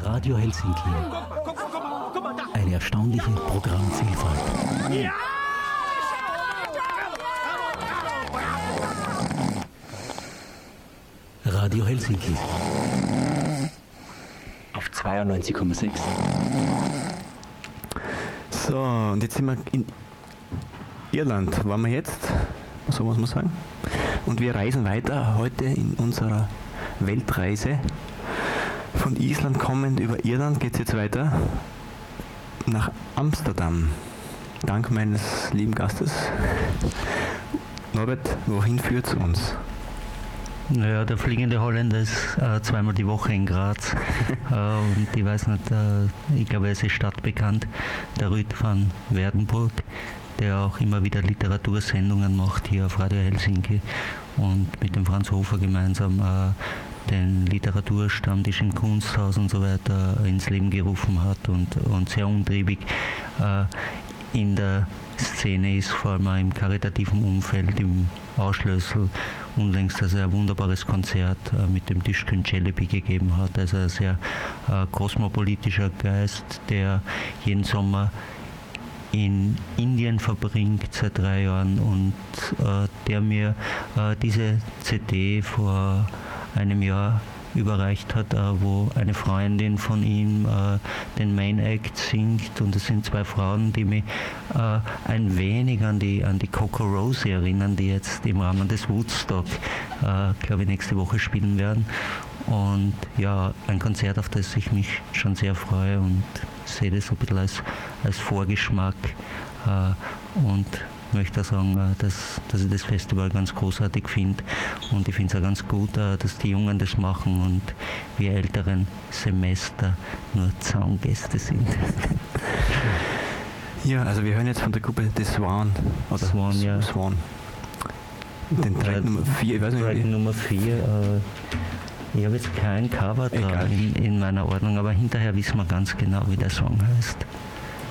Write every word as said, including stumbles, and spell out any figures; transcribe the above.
Radio Helsinki. Eine erstaunliche Programmvielfalt. Radio Helsinki. Auf zweiundneunzig Komma sechs. So, und jetzt sind wir in Irland, waren wir jetzt, so muss man sagen. Und wir reisen weiter heute in unserer Weltreise. Von Island kommend über Irland geht es jetzt weiter nach Amsterdam. Dank meines lieben Gastes. Norbert, wohin führt es uns? Naja, der fliegende Holländer ist äh, zweimal die Woche in Graz. äh, und ich weiß nicht, äh, ich glaube, er ist die Stadt bekannt, der Ruud van Werdenburg, der auch immer wieder Literatursendungen macht hier auf Radio Helsinki und mit dem Franz Hofer gemeinsam äh, den Literaturstammtisch im Kunsthaus und so weiter ins Leben gerufen hat und, und sehr umtriebig äh, in der Szene ist, vor allem auch im karitativen Umfeld, im Ausschlössel unlängst also ein wunderbares Konzert äh, mit dem Tischkün Celebi gegeben hat, also ein sehr äh, kosmopolitischer Geist, der jeden Sommer in Indien verbringt seit drei Jahren und äh, der mir äh, diese C D vor einem Jahr überreicht hat, äh, wo eine Freundin von ihm äh, den Main Act singt und es sind zwei Frauen, die mich äh, ein wenig an die, an die Coco Rose erinnern, die jetzt im Rahmen des Woodstock, äh, glaube ich, nächste Woche spielen werden. Und ja, ein Konzert, auf das ich mich schon sehr freue und sehe das so ein bisschen als, als Vorgeschmack äh, und möchte auch sagen, dass, dass ich das Festival ganz großartig finde und ich finde es auch ganz gut, dass die Jungen das machen und wir älteren Semester nur Zaungäste sind. Ja, also wir hören jetzt von der Gruppe The Swan. Oder Swan, ja. Swan. Den Track Nummer vier, ich weiß nicht. Track Nummer vier, äh, ich habe jetzt kein Cover da in, in meiner Ordnung, aber hinterher wissen wir ganz genau, wie der Song heißt.